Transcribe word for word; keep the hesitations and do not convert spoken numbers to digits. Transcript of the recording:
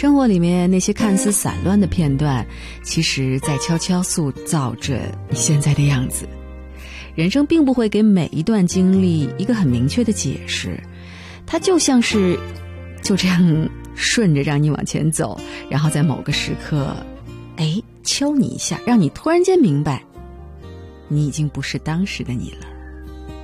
生活里面那些看似散乱的片段，其实在悄悄塑造着你现在的样子。人生并不会给每一段经历一个很明确的解释，它就像是就这样顺着让你往前走，然后在某个时刻，哎，敲你一下，让你突然间明白，你已经不是当时的你了。